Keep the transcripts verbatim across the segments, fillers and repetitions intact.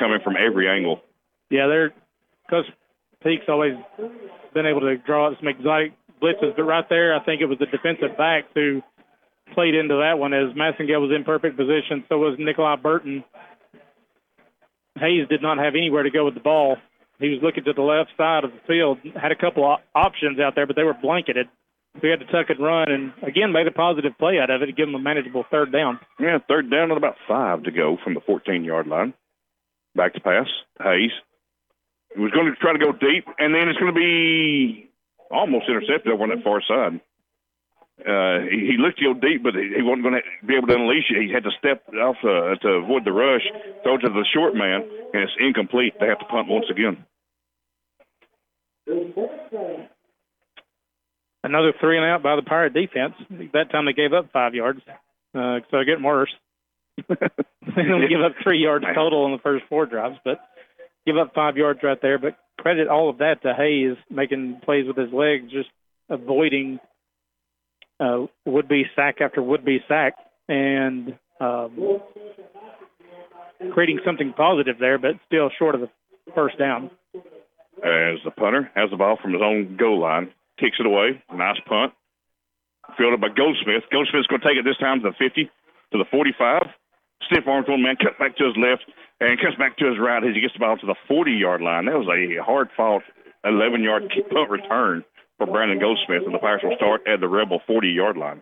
coming from every angle. Yeah, they're Coach Peak's always been able to draw some exotic blitzes, but right there, I think it was the defensive backs who played into that one as Massengale was in perfect position. So was Nikolai Burton. Hayes did not have anywhere to go with the ball. He was looking to the left side of the field, had a couple of options out there, but they were blanketed. So he had to tuck and run, and again made a positive play out of it to give him a manageable third down. Yeah, third down and about five to go from the fourteen-yard line. Back to pass, Hayes. He was going to try to go deep, and then it's going to be almost intercepted over on that far side. Uh, he, he looked to go deep, but he, he wasn't going to be able to unleash it. He had to step off uh, to avoid the rush, throw it to the short man, and it's incomplete. They have to punt once again. Another three and out by the Pirate defense. That time they gave up five yards, uh, so getting worse. They only give up three yards total in the first four drives, but give up five yards right there. But credit all of that to Hayes making plays with his legs, just avoiding uh, would-be sack after would-be sack, and um, creating something positive there, but still short of the first down. As the punter has the ball from his own goal line, kicks it away. Nice punt. Fielded by Goldsmith. Goldsmith's going to take it this time to the fifty, to the forty-five. Stiff arms one man, cut back to his left, and cuts back to his right as he gets the ball to the forty-yard line. That was a hard-fought eleven-yard punt return for Brandon Goldsmith, and the Pirates will start at the Rebel forty-yard line.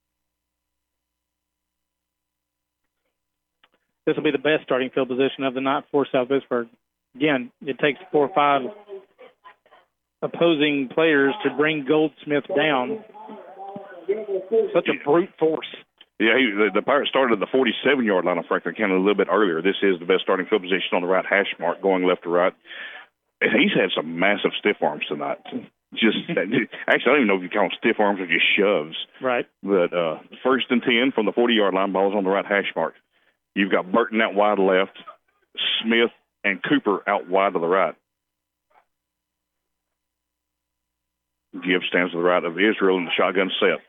This will be the best starting field position of the night for South Vicksburg. Again, it takes four or five opposing players to bring Goldsmith down. Such a brute force. Yeah, he, the, the Pirates started at the forty-seven-yard line of Franklin County a little bit earlier. This is the best starting field position on the right hash mark, going left to right. And he's had some massive stiff arms tonight. Just actually, I don't even know if you count stiff arms or just shoves. Right. But uh, first and ten from the forty-yard line, ball's on the right hash mark. You've got Burton out wide left, Smith and Cooper out wide to the right. Gibbs stands to the right of Israel in the shotgun set.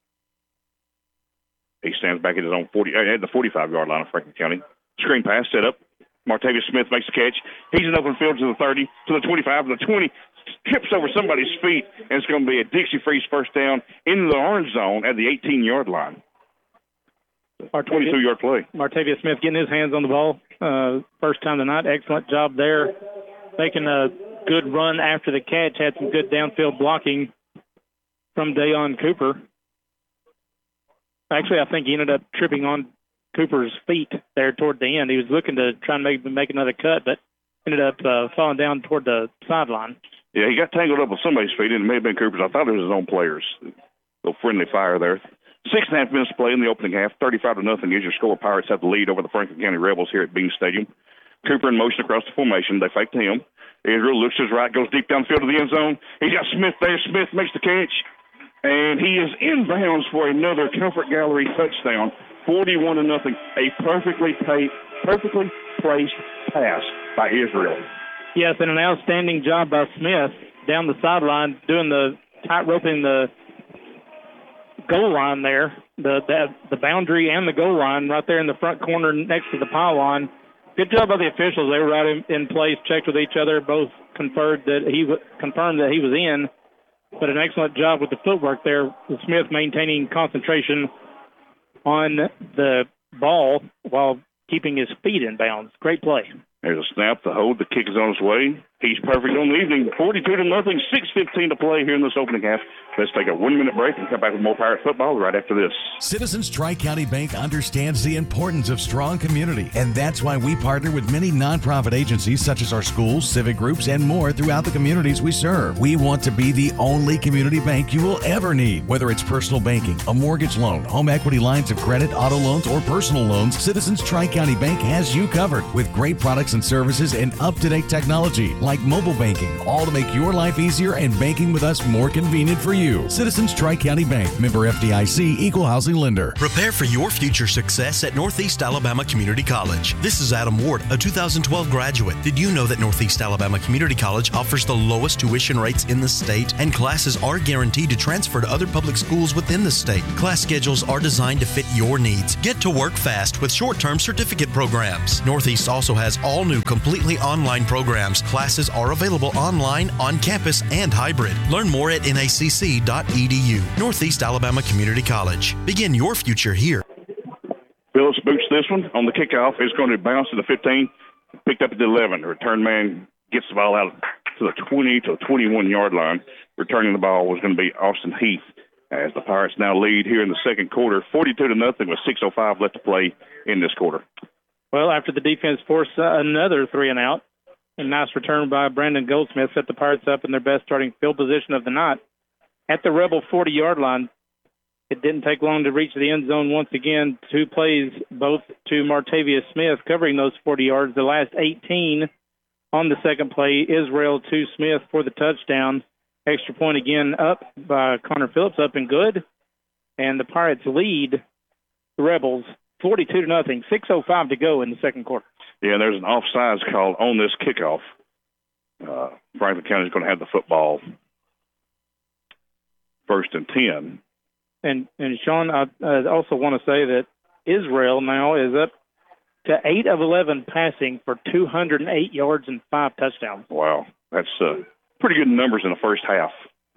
He stands back at his own forty, at the forty-five-yard line of Franklin County. Screen pass set up. Martavius Smith makes the catch. He's in open field to the thirty, to the twenty-five, to the twenty. Trips over somebody's feet, and it's going to be a Dixie Freeze first down in the orange zone at the eighteen-yard line. Our twenty-two-yard play. Martavius Smith getting his hands on the ball. Uh, first time tonight. Excellent job there. Making a good run after the catch. Had some good downfield blocking from Dayon Cooper. Actually, I think he ended up tripping on Cooper's feet there toward the end. He was looking to try and make, make another cut, but ended up uh, falling down toward the sideline. Yeah, he got tangled up with somebody's feet, and it may have been Cooper's. I thought it was his own players. A little friendly fire there. Six and a half minutes to play in the opening half. thirty-five to nothing is your score. Pirates have the lead over the Franklin County Rebels here at Bean Stadium. Cooper in motion across the formation. They fake to him. Israel looks to his right, goes deep downfield to the end zone. He's got Smith there. Smith makes the catch. And he is inbounds for another Comfort Gallery touchdown. forty-one to nothing. A perfectly paid, perfectly placed pass by Israel. Yes, and an outstanding job by Smith down the sideline, doing the tight roping the goal line there, the, the the boundary and the goal line right there in the front corner next to the pylon. Good job by the officials. They were right in, in place, checked with each other, both conferred that he confirmed that he was in. But an excellent job with the footwork there, with Smith maintaining concentration on the ball while keeping his feet in bounds. Great play. There's a snap, the hold, the kick is on its way. He's perfect on the evening. forty-two to nothing, six fifteen to play here in this opening half. Let's take a one-minute break and come back with more Pirate football right after this. Citizens Tri-County Bank understands the importance of strong community, and that's why we partner with many nonprofit agencies such as our schools, civic groups, and more throughout the communities we serve. We want to be the only community bank you will ever need. Whether it's personal banking, a mortgage loan, home equity lines of credit, auto loans, or personal loans, Citizens Tri-County Bank has you covered with great products and services and up-to-date technology like mobile banking, all to make your life easier and banking with us more convenient for you. Citizens Tri-County Bank, member F D I C, equal housing lender. Prepare for your future success at Northeast Alabama Community College. This is Adam Ward, a two thousand twelve graduate. Did you know that Northeast Alabama Community College offers the lowest tuition rates in the state, and classes are guaranteed to transfer to other public schools within the state? Class schedules are designed to fit your needs. Get to work fast with short-term certificate programs. Northeast also has all new completely online programs. Classes are available online, on campus, and hybrid. Learn more at N A C C dot E D U. Northeast Alabama Community College. Begin your future here. Phillips boots this one on the kickoff. It's going to bounce to the fifteen, picked up at the eleven. The return man gets the ball out to the twenty to the twenty-one-yard line. Returning the ball was going to be Austin Heath, as the Pirates now lead here in the second quarter, forty-two to nothing with six oh five left to play in this quarter. Well, after the defense forced uh, another three and out, a nice return by Brandon Goldsmith set the Pirates up in their best starting field position of the night. At the Rebel forty-yard line, it didn't take long to reach the end zone once again. Two plays, both to Martavius Smith, covering those forty yards. The last eighteen on the second play, Israel to Smith for the touchdown. Extra point again up by Connor Phillips, up and good. And the Pirates lead the Rebels forty-two to nothing, six oh five to go in the second quarter. Yeah, there's an offsides call on this kickoff. Uh, Franklin County is going to have the football first and ten. And, and Sean, I, I also want to say that Israel now is up to eight of eleven passing for two hundred eight yards and five touchdowns. Wow, that's uh, pretty good numbers in the first half.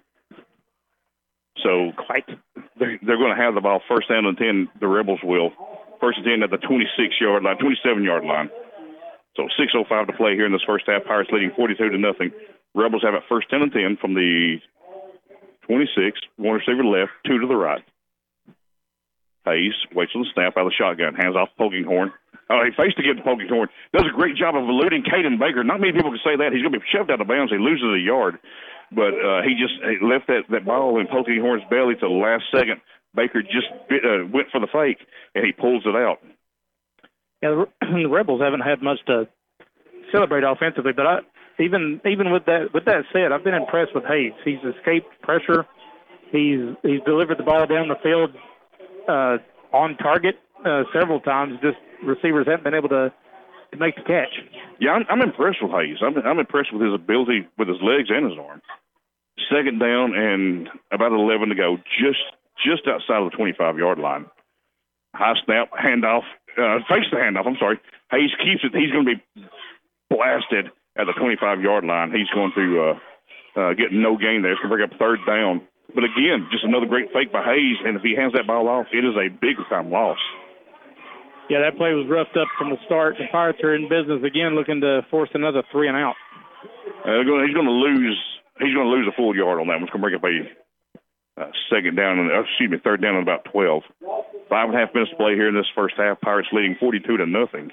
So Quite. they're, they're going to have the ball first down and ten. The Rebels will. First and ten at the twenty-six-yard line, twenty-seven-yard line. So six oh five to play here in this first half. Pirates leading forty-two to nothing. Rebels have it first ten and ten from the twenty-six. One receiver left, two to the right. Hayes waits on the snap out of the shotgun. Hands off poking horn. Oh, he faced to get the poking horn. Does a great job of eluding Caden Baker. Not many people can say that. He's going to be shoved out of bounds. He loses a yard. But uh, he just he left that, that ball in Poking Horn's belly to the last second. Baker just uh, went for the fake, and he pulls it out. Yeah, the, the Rebels haven't had much to celebrate offensively, but I, even even with that with that said, I've been impressed with Hayes. He's escaped pressure. He's he's delivered the ball down the field uh, on target uh, several times. Just receivers haven't been able to, to make the catch. Yeah, I'm, I'm impressed with Hayes. I'm, I'm impressed with his ability with his legs and his arm. Second down and about eleven to go, just just outside of the twenty-five-yard line. High snap, handoff, uh, face the handoff, I'm sorry. Hayes keeps it. He's going to be blasted at the twenty-five-yard line. He's going to uh, uh, get no gain there. It's going to bring up third down. But again, just another great fake by Hayes, and if he hands that ball off, it is a big-time loss. Yeah, that play was roughed up from the start. The Pirates are in business again, looking to force another three and out. Uh, he's going to lose. He's going to lose a full yard on that one. It's going to bring up a uh, second down, and uh, excuse me, third down and about twelve. Five and a half minutes to play here in this first half. Pirates leading forty-two to nothing.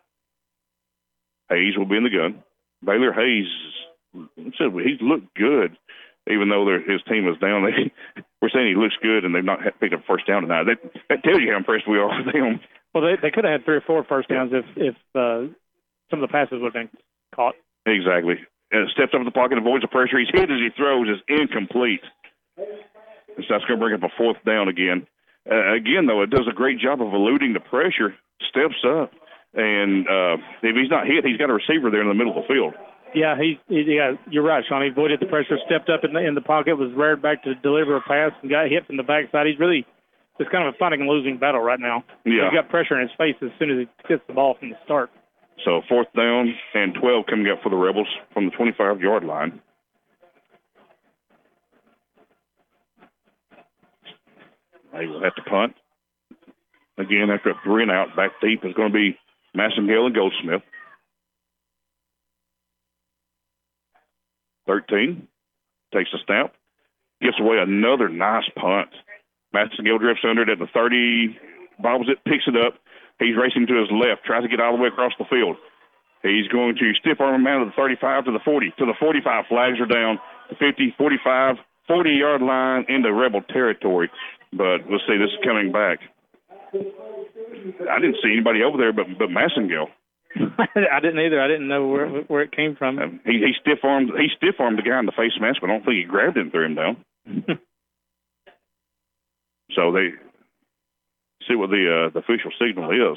Hayes will be in the gun. Baylor Hayes said he's looked good, even though his team is down. They, we're saying he looks good, and they've not picked up first down tonight. That, that tells you how impressed we are with them. Well, they, they could have had three or four first downs if if uh, some of the passes would have been caught. Exactly. And steps up in the pocket, avoids the pressure. He's hit as he throws, is incomplete. So that's going to bring up a fourth down again. Uh, again, though, it does a great job of eluding the pressure, steps up, and uh, if he's not hit, he's got a receiver there in the middle of the field. Yeah, he, he yeah, you're right, Sean. He avoided the pressure, stepped up in the in the pocket, was reared back to deliver a pass, and got hit from the backside. He's really just kind of fighting a losing battle right now. Yeah. He's got pressure in his face as soon as he gets the ball from the start. So fourth down and twelve coming up for the Rebels from the twenty-five-yard line. They will have to punt. Again, after a three and out, back deep is going to be Massengale and Goldsmith. thirteen takes a snap, gets away another nice punt. Massengale drifts under it at the thirty, bobbles it, picks it up. He's racing to his left, tries to get all the way across the field. He's going to stiff arm him out of the thirty-five to the forty. To the forty-five, flags are down. The fifty, forty-five, forty-yard line into Rebel territory. But let's see, this is coming back. I didn't see anybody over there but, but Massengale. I didn't either. I didn't know where where it came from. Um, he he stiff armed he stiff armed the guy in the face mask, but I don't think he grabbed him and threw him down. So they see what the uh, the official signal is.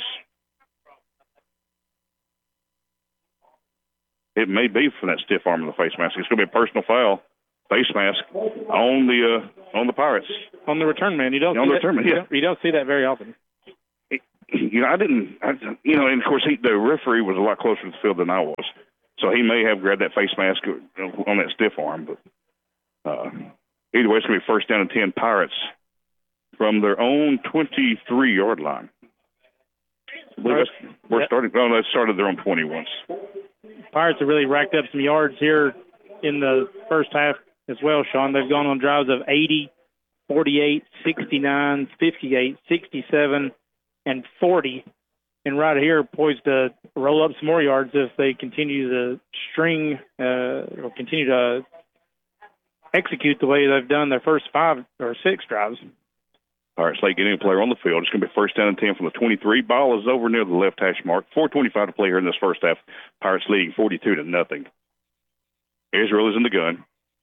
It may be from that stiff arm in the face mask. It's going to be a personal foul, face mask on the uh, on the Pirates. On the return man, you don't. On see the that, return man, yeah. You don't, you don't see that very often. You know, I didn't. I, you know, and of course, he, the referee was a lot closer to the field than I was, so he may have grabbed that face mask on that stiff arm. But uh, either way, it's going to be first down and ten Pirates from their own twenty-three yard line. We're yep. starting. Well, they started their own twenty once. Pirates have really racked up some yards here in the first half as well, Sean. They've gone on drives of eighty, forty-eight, sixty-nine, fifty-eight, sixty-seven, and forty. And right here, poised to roll up some more yards if they continue to string uh, or continue to execute the way they've done their first five or six drives. Pirates late getting a player on the field. It's going to be first down and ten from the twenty-three. Ball is over near the left hash mark. four twenty-five to play here in this first half. Pirates leading forty-two to nothing. Israel is in the gun.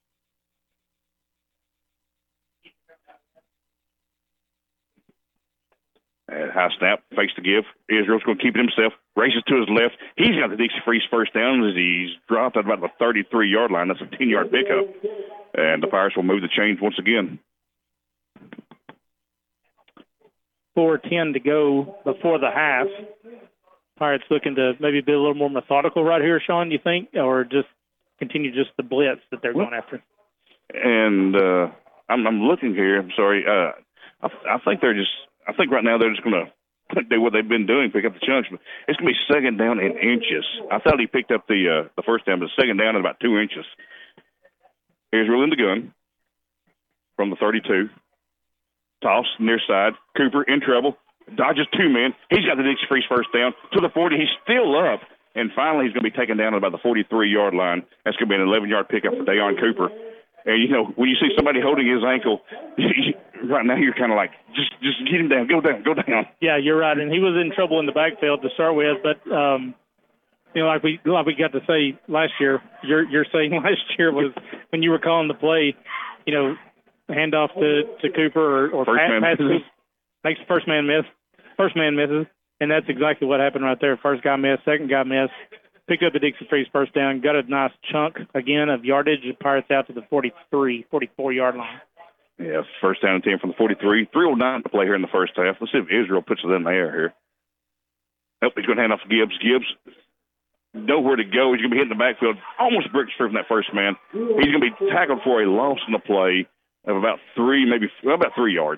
And high snap, fakes to give. Israel's going to keep it himself. Races to his left. He's got the Dixie Freeze first down as he's dropped at about the thirty-three yard line. That's a ten yard pickup. And the Pirates will move the chains once again. four ten to go before the half. Pirates looking to maybe be a little more methodical right here, Sean, you think? Or just continue just the blitz that they're well, going after? And uh, I'm, I'm looking here. I'm sorry. Uh, I, I think they're just – I think right now they're just going to do what they've been doing, pick up the chunks. But it's going to be second down in inches. I thought he picked up the uh, the first down, but second down in about two inches. Israel in the gun from the thirty-two. Toss, near side. Cooper in trouble. Dodges two men. He's got the Dixie Freeze first down to the forty. He's still up. And finally, he's going to be taken down at about the forty-three yard line. That's going to be an eleven yard pickup for Dayon Cooper. And, you know, when you see somebody holding his ankle, right now you're kind of like, just just get him down. Go down. Go down. Yeah, you're right. And he was in trouble in the backfield to start with. But, um, you know, like we like we got to say last year, you're, you're saying last year was when you were calling the play, you know, handoff to, to Cooper or, or first pass, man pass makes the first man miss. First man misses, and that's exactly what happened right there. First guy missed, second guy missed. Picked up the Dixie Freeze first down, got a nice chunk, again, of yardage. Pirates out to the forty-three, forty-four yard line. Yeah, first down and ten from the forty-three. three oh nine to play here in the first half. Let's see if Israel puts it in the air here. Nope, he's going to hand off to Gibbs. Gibbs, nowhere to go. He's going to be hitting the backfield. Almost bricks through from that first man. He's going to be tackled for a loss in the play of about three, maybe well, about three yards.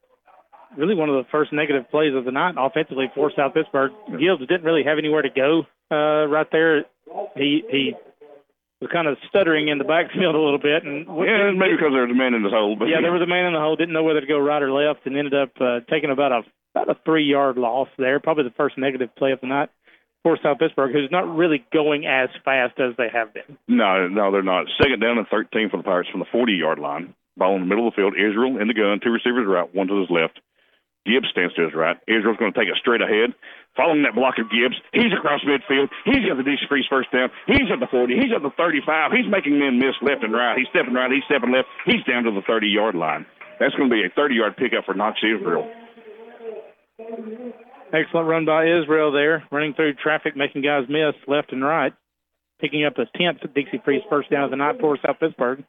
Really one of the first negative plays of the night offensively for South Pittsburgh. Gibbs didn't really have anywhere to go uh, right there. He he was kind of stuttering in the backfield a little bit. And yeah, maybe because there was a man in the hole. But yeah, there was a man in the hole. Didn't know whether to go right or left, and ended up uh, taking about a about a three-yard loss there. Probably the first negative play of the night for South Pittsburgh, who's not really going as fast as they have been. No, no, they're not. Second down and thirteen for the Pirates from the forty yard line. Ball in the middle of the field. Israel in the gun. Two receivers right, one to his left. Gibbs stands to his right. Israel's going to take it straight ahead. Following that block of Gibbs, he's across midfield. He's got the Dixie Freeze first down. He's at the forty. He's at the thirty-five. He's making men miss left and right. He's stepping right. He's stepping left. He's down to the thirty yard line. That's going to be a thirty yard pickup for Knox Israel. Excellent run by Israel there, running through traffic, making guys miss left and right, picking up the tenth Dixie Freeze first down of the night for South Pittsburgh.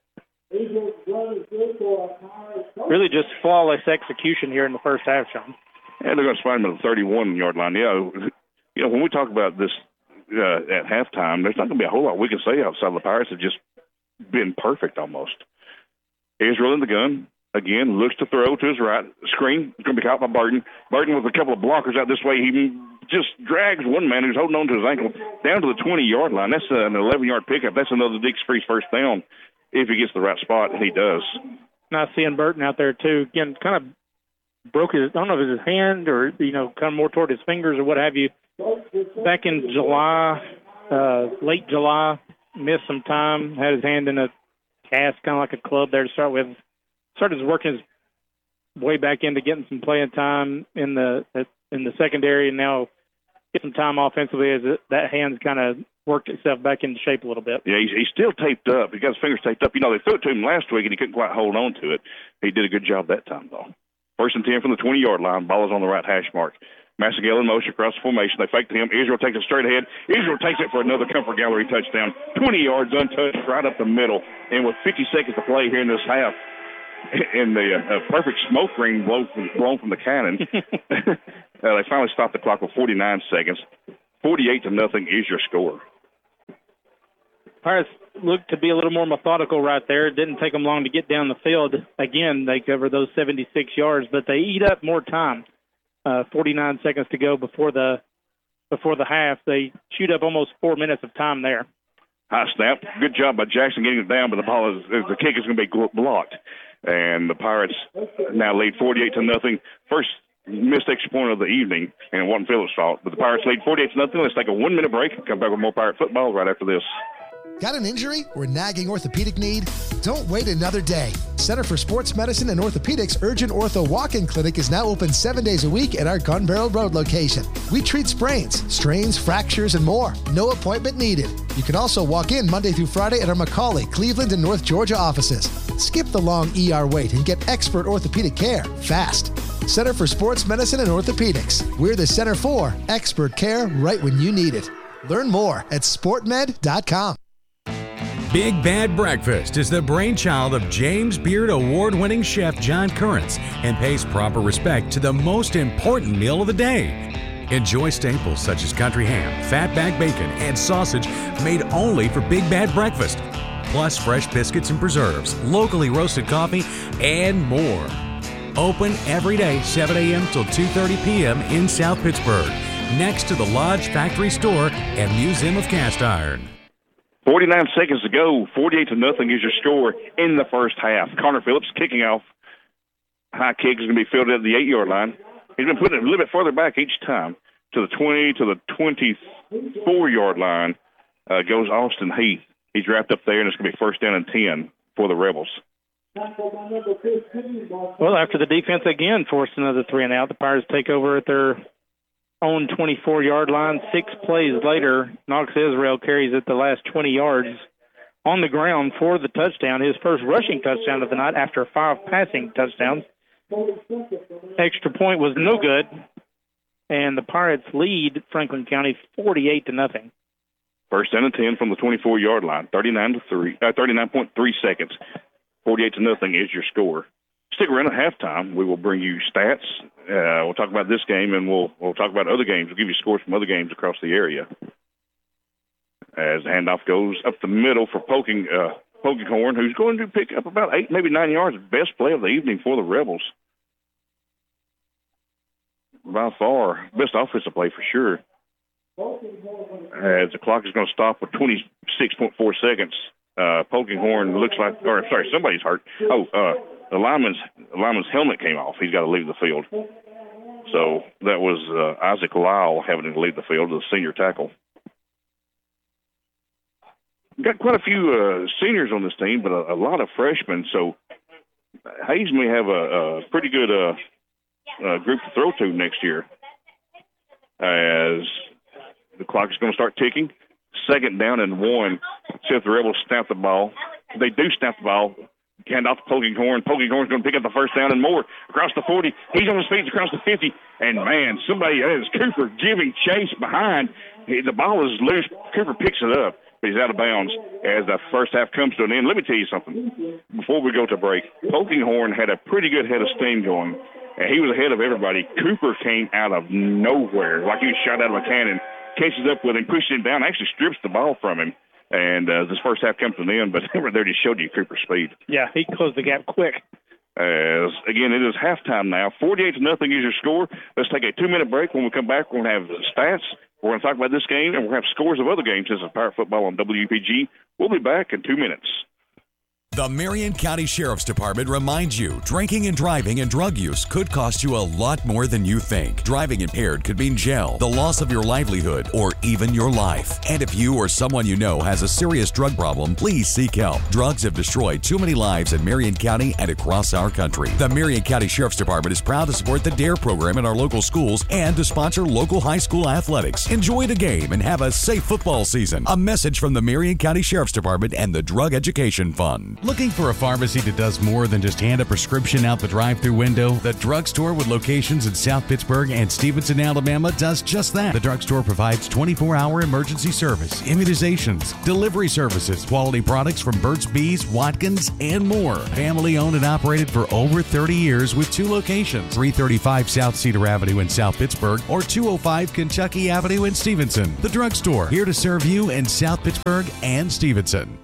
Really just flawless execution here in the first half, Sean. Yeah, they're going to spot him at the thirty-one yard line. Yeah, you know, when we talk about this uh, at halftime, there's not going to be a whole lot we can say outside the Pirates have just been perfect almost. Israel in the gun. Again, looks to throw to his right. Screen is going to be caught by Burton. Burton with a couple of blockers out this way. He just drags one man who's holding on to his ankle down to the twenty yard line. That's an eleven yard pickup. That's another Dixie Freeze first down if he gets the right spot, and he does. Nice seeing Burton out there, too. Again, kind of broke his, I don't know if it was his hand or, you know, kind of more toward his fingers or what have you. Back in July, uh, late July, missed some time, had his hand in a cast, kind of like a club there to start with. Started working his way back into getting some playing time in the in the secondary, and now get some time offensively as it, that hand's kind of worked itself back into shape a little bit. Yeah, he's, he's still taped up. He got his fingers taped up. You know, they threw it to him last week, and he couldn't quite hold on to it. He did a good job that time, though. First and ten from the twenty-yard line. Ball is on the right hash mark. Massagale in motion across the formation. They fake to him. Israel takes it straight ahead. Israel takes it for another Comfort Gallery touchdown. twenty yards untouched right up the middle. And with fifty seconds to play here in this half, in the uh, perfect smoke ring blown from, blown from the cannon, uh, they finally stopped the clock with forty-nine seconds. forty-eight to nothing is your score. Pirates looked to be a little more methodical right there. It didn't take them long to get down the field. Again, they cover those seventy-six yards, but they eat up more time. Uh, forty-nine seconds to go before the before the half. They shoot up almost four minutes of time there. High snap. Good job by Jackson getting it down, but the ball is, the kick is going to be blocked. And the Pirates now lead forty-eight to nothing. First missed extra point of the evening, and it wasn't Phillips' fault. But the Pirates lead forty-eight to nothing. Let's take a one-minute break and come back with more Pirate football right after this. Got an injury or nagging orthopedic need? Don't wait another day. Center for Sports Medicine and Orthopedics Urgent Ortho Walk-In Clinic is now open seven days a week at our Gun Barrel Road location. We treat sprains, strains, fractures, and more. No appointment needed. You can also walk in Monday through Friday at our McCauley, Cleveland, and North Georgia offices. Skip the long E R wait and get expert orthopedic care fast. Center for Sports Medicine and Orthopedics. We're the center for expert care right when you need it. Learn more at sport med dot com. Big Bad Breakfast is the brainchild of James Beard award-winning chef John Currents and pays proper respect to the most important meal of the day. Enjoy staples such as country ham, fatback bacon, and sausage made only for Big Bad Breakfast, plus fresh biscuits and preserves, locally roasted coffee, and more. Open every day, seven a.m. till two thirty p.m. in South Pittsburgh, next to the Lodge Factory Store and Museum of Cast Iron. forty-nine seconds to go. forty-eight to nothing is your score in the first half. Connor Phillips kicking off. High kick is going to be fielded at the eight-yard line. He's been putting it a little bit further back each time. To the twenty, to the twenty-four-yard line uh, goes Austin Heath. He's wrapped up there, and it's going to be first down and ten for the Rebels. Well, after the defense again forced another three and out, the Pirates take over at their own twenty-four-yard line. Six plays later, Knox Israel carries it the last twenty yards on the ground for the touchdown, his first rushing touchdown of the night after five passing touchdowns. Extra point was no good, and the Pirates lead Franklin County forty-eight to nothing. First down and ten from the twenty-four-yard line, thirty-nine to three, uh, thirty-nine point three seconds. forty-eight to nothing is your score. Stick around at halftime. We will bring you stats. Uh, we'll talk about this game, and we'll we'll talk about other games. We'll give you scores from other games across the area. As the handoff goes up the middle for Poking uh, Polkinghorn, who's going to pick up about eight, maybe nine yards. Best play of the evening for the Rebels. By far, best offensive play for sure. As the clock is going to stop with twenty-six point four seconds. Uh, Polkinghorn looks like, or sorry, somebody's hurt. Oh, uh, the lineman's, the lineman's helmet came off. He's got to leave the field. So that was uh, Isaac Lyle having to leave the field, the senior tackle. Got quite a few uh, seniors on this team, but a, a lot of freshmen. So Hayes may have a, a pretty good uh, uh, group to throw to next year. As the clock is going to start ticking. Second down and one. See if the Rebels snap the ball. They do snap the ball. Hand off to Polkinghorn. Polkinghorn's going to pick up the first down and more. Across the forty. He's on his feet across the fifty. And, man, somebody, that is Cooper giving chase behind. He, the ball is loose. Cooper picks it up, but he's out of bounds as the first half comes to an end. Let me tell you something. Before we go to break, Polkinghorn had a pretty good head of steam going, and he was ahead of everybody. Cooper came out of nowhere like he was shot out of a cannon. Catches up with him, pushes him down, actually strips the ball from him. And uh, this first half comes to an end, but there just showed you Cooper's speed. Yeah, he closed the gap quick. As, again, it is halftime now. forty-eight to nothing is your score. Let's take a two-minute break. When we come back, we're going to have stats. We're going to talk about this game, and we're going to have scores of other games. This is Pirate Football on W P G. We'll be back in two minutes. The Marion County Sheriff's Department reminds you, drinking and driving and drug use could cost you a lot more than you think. Driving impaired could mean jail, the loss of your livelihood, or even your life. And if you or someone you know has a serious drug problem, please seek help. Drugs have destroyed too many lives in Marion County and across our country. The Marion County Sheriff's Department is proud to support the DARE program in our local schools and to sponsor local high school athletics. Enjoy the game and have a safe football season. A message from the Marion County Sheriff's Department and the Drug Education Fund. Looking for a pharmacy that does more than just hand a prescription out the drive-through window? The drugstore with locations in South Pittsburgh and Stevenson, Alabama does just that. The drugstore provides twenty-four hour emergency service, immunizations, delivery services, quality products from Burt's Bees, Watkins, and more. Family owned and operated for over thirty years with two locations, three thirty-five South Cedar Avenue in South Pittsburgh or two oh five Kentucky Avenue in Stevenson. The drugstore, here to serve you in South Pittsburgh and Stevenson.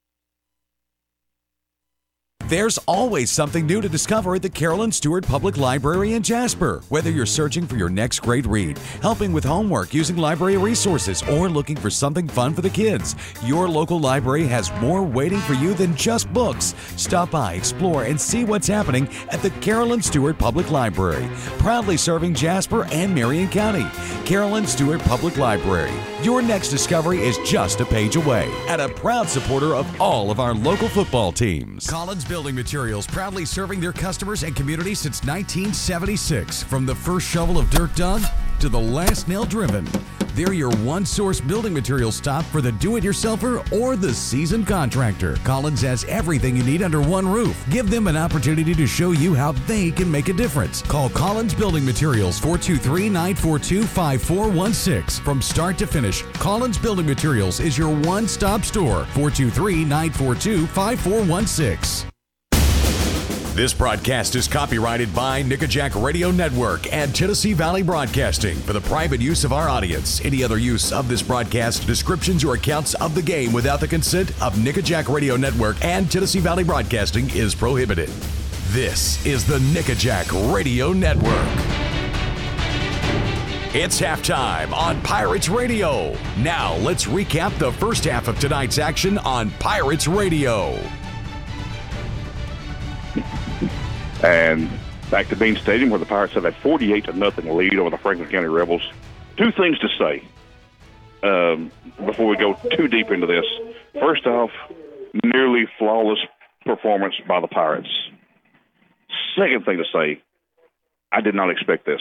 There's always something new to discover at the Carolyn Stewart Public Library in Jasper. Whether you're searching for your next great read, helping with homework using library resources, or looking for something fun for the kids, your local library has more waiting for you than just books. Stop by, explore, and see what's happening at the Carolyn Stewart Public Library. Proudly serving Jasper and Marion County. Carolyn Stewart Public Library. Your next discovery is just a page away, and a proud supporter of all of our local football teams. Collins Building Materials, proudly serving their customers and community since nineteen seventy-six. From the first shovel of dirt dug to the last nail driven, they're your one-source building materials stop for the do-it-yourselfer or the seasoned contractor. Collins has everything you need under one roof. Give them an opportunity to show you how they can make a difference. Call Collins Building Materials, four two three, nine four two, five four one six. From start to finish, Collins Building Materials is your one-stop store. four two three, nine four two, five four one six. This broadcast is copyrighted by Nickajack Radio Network and Tennessee Valley Broadcasting for the private use of our audience. Any other use of this broadcast, descriptions, or accounts of the game without the consent of Nickajack Radio Network and Tennessee Valley Broadcasting is prohibited. This is the Nickajack Radio Network. It's halftime on Pirates Radio. Now let's recap the first half of tonight's action on Pirates Radio. And back to Bean Stadium, where the Pirates have a forty-eight to nothing lead over the Franklin County Rebels. Two things to say um, before we go too deep into this. First off, nearly flawless performance by the Pirates. Second thing to say, I did not expect this.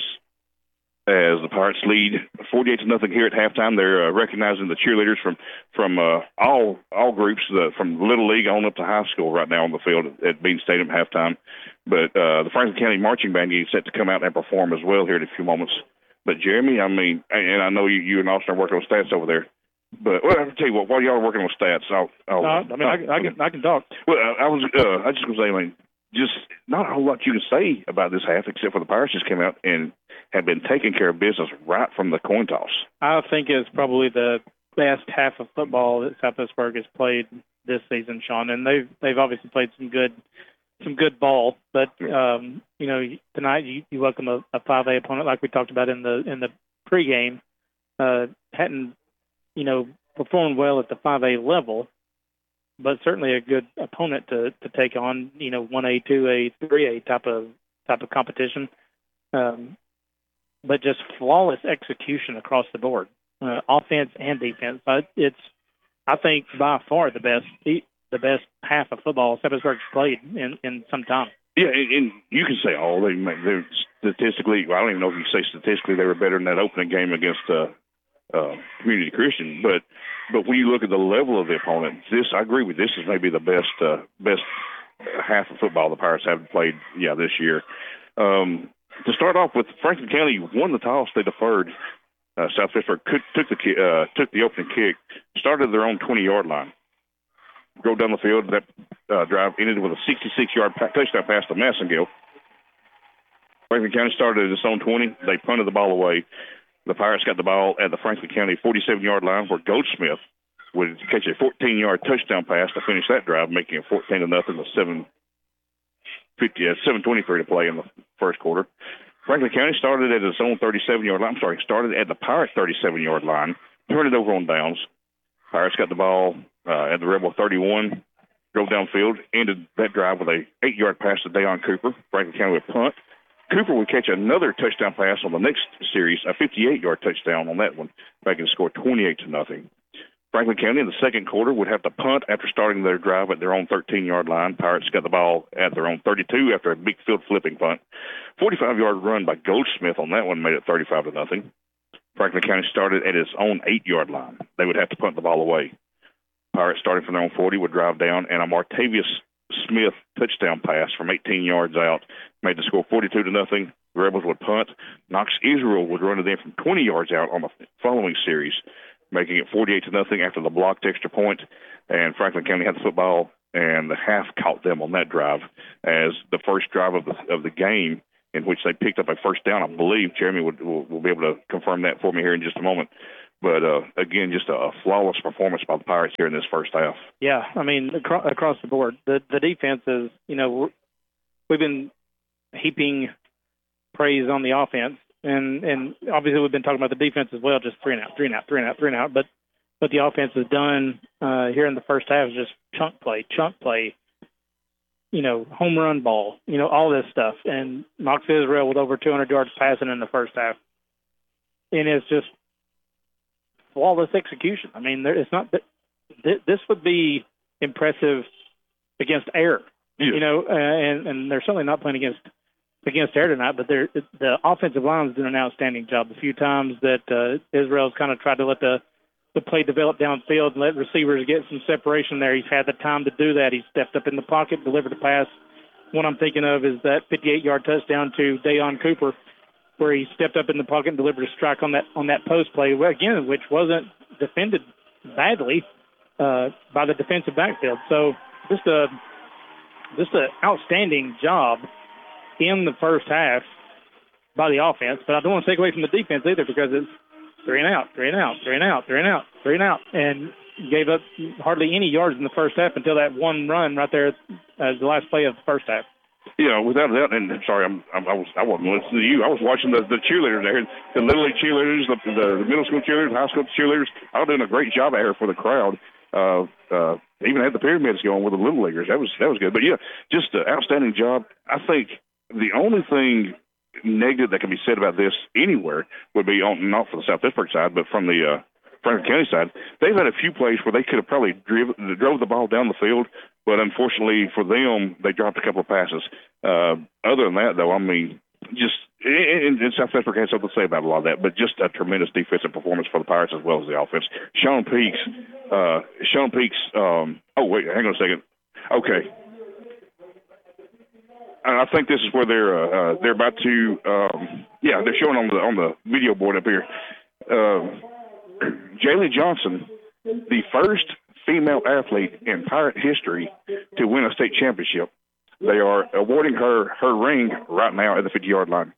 As the Pirates lead forty-eight to nothing here at halftime, they're uh, recognizing the cheerleaders from from uh, all all groups, uh, from Little League on up to high school, right now on the field at, at Bean Stadium at halftime. But uh, the Franklin County Marching Band is set to come out and perform as well here in a few moments. But Jeremy, I mean, and I know you, you and Austin are working on stats over there. But well, I'll tell you what, while y'all are working on stats, I'll. I'll uh, I mean, I, I can I can talk. Well, I was uh, I just gonna say, I mean, just not a whole lot you can say about this half, except for the Pirates just came out and have been taking care of business right from the coin toss. I think it's probably the best half of football that South Pittsburgh has played this season, Sean. And they've they've obviously played some good some good ball, but um, you know, tonight you, you welcome a, a five A opponent like we talked about in the in the pregame. Uh, hadn't you know performed well at the five A level, but certainly a good opponent to, to take on. You know, one A, two A, three A type of type of competition. Um, but just flawless execution across the board, uh, offense and defense. But it's, I think, by far the best the best half of football South Pittsburgh's played in, in some time. Yeah, and, and you can say, oh, they they're statistically. Well, I don't even know if you say statistically they were better in that opening game against uh, uh, Community Christian. But but when you look at the level of the opponent, this I agree with. This is maybe the best uh, best half of football the Pirates have played. Yeah, this year. Um, To start off with, Franklin County won the toss. They deferred. Uh, South Pittsburgh could, took the uh, took the opening kick, started their own twenty-yard line. Go down the field. That uh, drive ended with a sixty-six-yard touchdown pass to Massengill. Franklin County started at its own twenty. They punted the ball away. The Pirates got the ball at the Franklin County forty-seven-yard line, where Goldsmith would catch a fourteen-yard touchdown pass to finish that drive, making it fourteen to nothing with seven. fifty, uh, seven twenty-three to play in the first quarter. Franklin County started at its own thirty-seven-yard line. I'm sorry, started at the Pirate thirty-seven-yard line, turned it over on downs. Pirates got the ball uh, at the Rebel thirty-one, drove downfield, ended that drive with a eight-yard pass to Deion Cooper. Franklin County would punt. Cooper would catch another touchdown pass on the next series, a fifty-eight-yard touchdown on that one, making the score twenty-eight to nothing. Franklin County in the second quarter would have to punt after starting their drive at their own thirteen-yard line. Pirates got the ball at their own thirty-two after a big field flipping punt. forty-five-yard run by Goldsmith on that one made it thirty-five to nothing. Franklin County started at its own eight-yard line. They would have to punt the ball away. Pirates starting from their own forty would drive down, and a Martavius Smith touchdown pass from eighteen yards out made the score forty-two to nothing. The Rebels would punt. Knox Israel would run it in from twenty yards out on the following series, making it forty-eight to nothing after the blocked extra point. And Franklin County had the football, and the half caught them on that drive as the first drive of the of the game, in which they picked up a first down. I believe Jeremy would will, will be able to confirm that for me here in just a moment. But, uh, again, just a, a flawless performance by the Pirates here in this first half. Yeah, I mean, acro- across the board. The the defense is, you know, we've been heaping praise on the offense. And, and obviously we've been talking about the defense as well, just three and out, three and out, three and out, three and out. But what the offense has done uh, here in the first half is just chunk play, chunk play, you know, home run ball, you know, all this stuff. And Knox Israel with over two hundred yards passing in the first half. And it's just flawless execution. I mean, there, it's not that this would be impressive against air, yeah. you know, uh, and, and they're certainly not playing against against air tonight, but they're, the offensive line has done an outstanding job. The few times that uh, Israel's kind of tried to let the, the play develop downfield and let receivers get some separation there, he's had the time to do that. He stepped up in the pocket, delivered the pass. One I'm thinking of is that fifty-eight-yard touchdown to Deion Cooper, where he stepped up in the pocket and delivered a strike on that on that post play, again, which wasn't defended badly uh, by the defensive backfield. So just a just an outstanding job in the first half by the offense. But I don't want to take away from the defense either, because it's three and out, three and out, three and out, three and out, three and out, and gave up hardly any yards in the first half until that one run right there as the last play of the first half. Yeah, without a doubt. And sorry, I'm, I'm, I was I wasn't listening to you. I was watching the, the cheerleaders there, the little league cheerleaders, the, the middle school cheerleaders, high school cheerleaders. All doing a great job out here for the crowd. Uh, uh, even had the pyramids going with the little leaguers. That was that was good. But yeah, just an outstanding job. I think the only thing negative that can be said about this anywhere would be on, not for the South Pittsburgh side, but from the uh, Franklin County side. They've had a few plays where they could have probably driven, drove the ball down the field, but unfortunately for them, they dropped a couple of passes. Uh, other than that, though, I mean, just and, and South Pittsburgh has something to say about a lot of that, but just a tremendous defensive performance for the Pirates as well as the offense. Sean Peaks, uh, Sean Peaks. Um, oh wait, hang on a second. Okay. I think this is where they're uh, uh, they're about to um, yeah they're showing on the on the video board up here. Uh, Jaylee Johnson, the first female athlete in Pirate history to win a state championship. They are awarding her her ring right now at the fifty-yard line.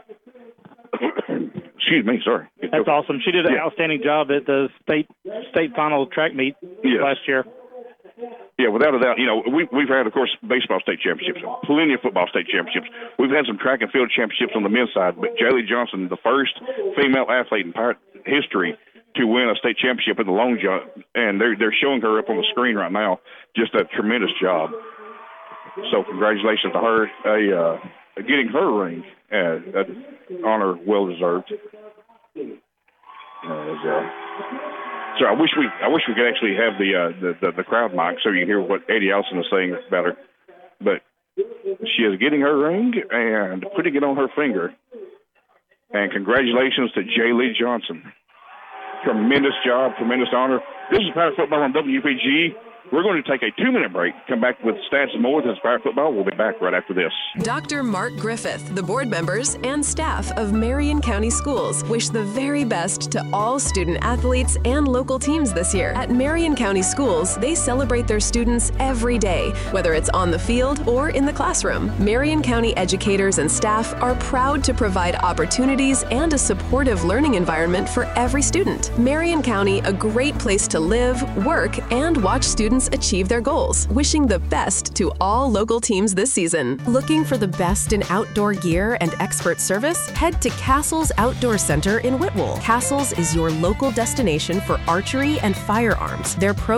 Excuse me, sorry. That's awesome. She did an yeah. outstanding job at the state state final track meet yes. last year. Yeah, without a doubt. You know, we, we've had, of course, baseball state championships, plenty of football state championships. We've had some track and field championships on the men's side, but Jaylee Johnson, the first female athlete in Pirate history to win a state championship in the long jump, and they're they're showing her up on the screen right now. Just a tremendous job. So congratulations to her, a uh, getting her ring, uh, uh, honor well deserved. Uh, uh, so I wish we I wish we could actually have the, uh, the, the the crowd mic so you can hear what Eddie Allison is saying about her. But she is getting her ring and putting it on her finger. And congratulations to Jaylee Johnson. Tremendous job, tremendous honor. This is Pirate Football on W P G. We're going to take a two-minute break, come back with stats and more. This is Pirate Football. We'll be back right after this. Doctor Mark Griffith, the board members and staff of Marion County Schools wish the very best to all student athletes and local teams this year. At Marion County Schools, they celebrate their students every day, whether it's on the field or in the classroom. Marion County educators and staff are proud to provide opportunities and a supportive learning environment for every student. Marion County, a great place to live, work, and watch students achieve their goals. Wishing the best to all local teams this season. Looking for the best in outdoor gear and expert service? Head to Castles Outdoor Center in Whitwell. Castles is your local destination for archery and firearms. Their pro shop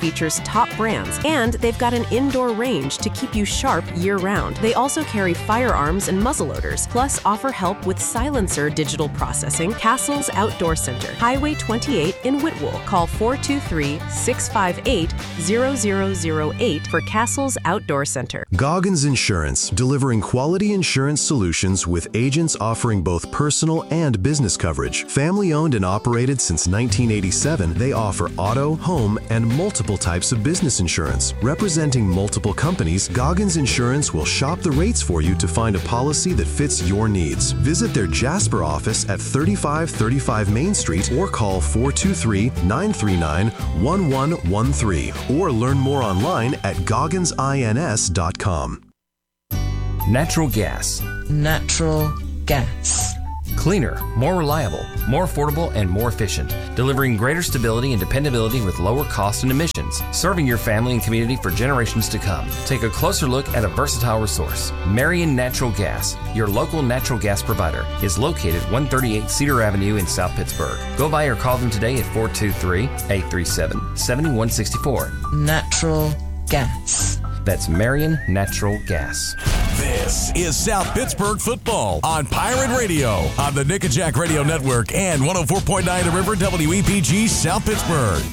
features top brands, and they've got an indoor range to keep you sharp year-round. They also carry firearms and muzzleloaders, plus offer help with silencer digital processing. Castle's Outdoor Center, Highway twenty-eight in Whitwell. Call four two three, six five eight, zero zero zero eight for Castle's Outdoor Center. Goggins Insurance, delivering quality insurance solutions with agents offering both personal and business coverage. Family-owned and operated since nineteen eighty-seven, they offer auto, home, and multiple types of business insurance. Representing multiple companies, Goggins Insurance will shop the rates for you to find a policy that fits your needs. Visit their Jasper office at thirty-five thirty-five Main Street or call four two three, nine three nine, one one one three or learn more online at goggins ins dot com. Natural gas. Natural gas. Cleaner, more reliable, more affordable, and more efficient, delivering greater stability and dependability with lower cost and emissions, serving your family and community for generations to come. Take a closer look at a versatile resource. Marion Natural Gas, your local natural gas provider, is located one thirty-eight Cedar Avenue in South Pittsburgh. Go by or call them today at four two three, eight three seven, seven one six four. Natural gas. That's Marion Natural Gas. This is South Pittsburgh football on Pirate Radio on the Nick and Jack Radio Network and one oh four point nine The River W E P G South Pittsburgh.